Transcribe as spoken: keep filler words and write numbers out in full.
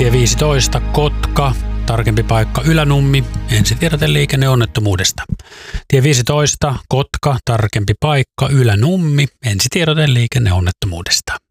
Tie viisitoista, Kotka, tarkempi paikka Ylänummi, ensitiedote liikenneonnettomuudesta. Tie viisitoista, Kotka, tarkempi paikka Ylänummi, ensitiedote liikenneonnettomuudesta.